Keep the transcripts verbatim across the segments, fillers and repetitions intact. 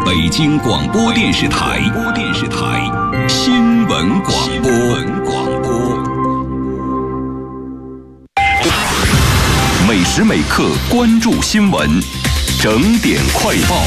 北京广播电视台播电视台新闻广播。广播每时每刻关注新闻，整点快报。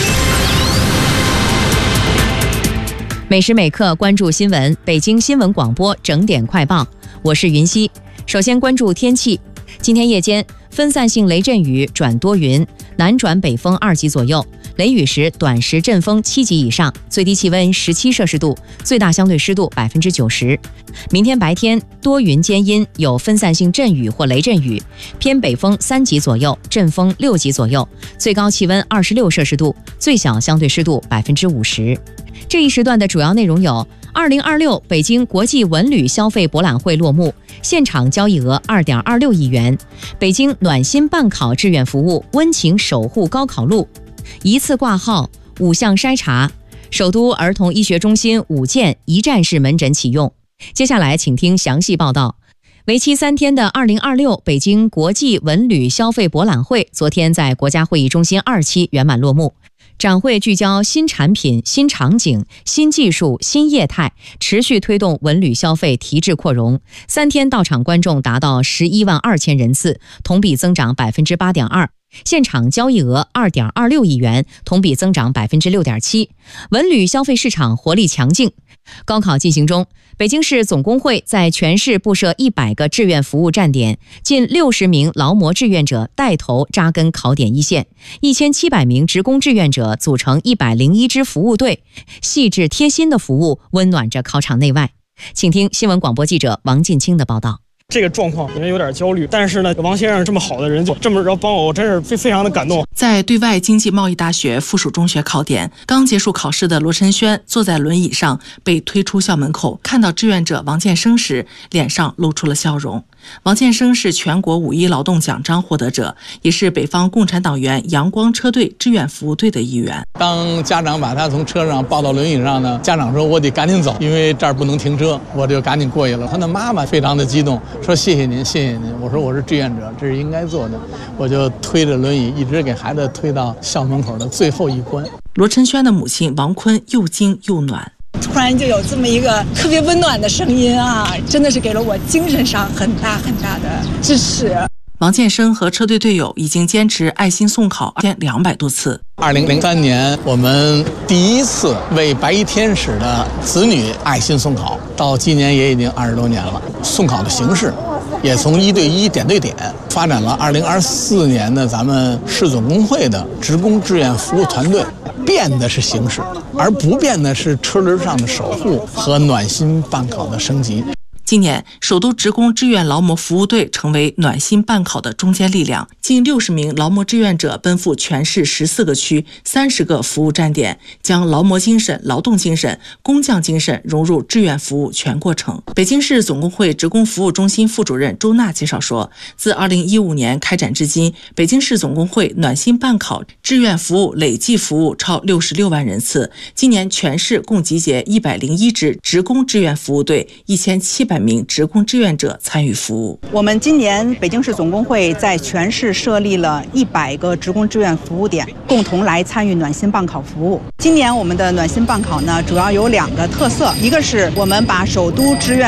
每时每刻关注新闻，北京新闻广播整点快报，我是云溪。首先关注天气，今天夜间分散性雷阵雨转多云，南转北风二级左右，雷雨时短时阵风七级以上，最低气温十七摄氏度，最大相对湿度百分之九十。明天白天多云间阴，有分散性阵雨或雷阵雨，偏北风三级左右，阵风六级左右，最高气温二十六摄氏度，最小相对湿度百分之五十。这一时段的主要内容有：二零二六北京国际文旅消费博览会落幕，现场交易额二点二六亿元；北京暖心办考志愿服务温情守护高考路，一次挂号五项筛查；首都儿童医学中心五件一站式门诊启用。接下来请听详细报道。为期三天的二零二六北京国际文旅消费博览会昨天在国家会议中心二期圆满落幕。展会聚焦新产品、新场景、新技术、新业态，持续推动文旅消费提质扩容。三天到场观众达到十一万二千人次，同比增长百分之八点二。现场交易额二点二六亿元，同比增长百分之六点七。文旅消费市场活力强劲。高考进行中，北京市总工会在全市布设一百个志愿服务站点，近六十名劳模志愿者带头扎根考点一线，一千七百名职工志愿者组成一百零一支服务队，细致贴心的服务温暖着考场内外。请听新闻广播记者王进清的报道。 这个状况人有点焦虑，但是呢，王先生这么好的人就这么着帮我，我真是非非常的感动。 在对外经济贸易大学附属中学考点，刚结束考试的罗晨轩坐在轮椅上被推出校门口，看到志愿者王建生时，脸上露出了笑容。王建生是全国五一劳动奖章获得者，也是北方共产党员阳光车队志愿服务队的一员。 当家长把他从车上抱到轮椅上呢，家长说我得赶紧走，因为这儿不能停车，我就赶紧过去了。他的妈妈非常的激动，说谢谢您，谢谢您。我说我是志愿者，这是应该做的，我就推着轮椅一直给孩子推到校门口的最后一关。 罗晨轩的母亲王坤又惊又暖。 突然就有这么一个特别温暖的声音啊，真的是给了我精神上很大很大的支持。 王建生和车队队友已经坚持爱心送考两百多次。 二零零三年，我们第一次为白衣天使的子女爱心送考，到今年也已经二十多年了。送考的形式也从一对一、点对点发展了二零二四年的咱们市总工会的职工志愿服务团队。变的是形式，而不变的是车轮上的守护和暖心办考的升级。 今年，首都职工志愿劳模服务队成为暖心办考的中坚力量，近六十名劳模志愿者奔赴全市十四个区、三十个服务站点，将劳模精神、劳动精神、工匠精神融入志愿服务全过程。北京市总工会职工服务中心副主任周娜介绍说，自二零一五年开展至今，北京市总工会暖心办考志愿服务累计服务超六十六万人次。今年全市共集结一百零一支职工志愿服务队，一千七百名职工志愿者参与服务。 我们今年北京市总工会在全市设立了一百个职工志愿服务点，共同来参与暖心办考服务。今年我们的暖心办考呢，主要有两个特色，一个是我们把首都志愿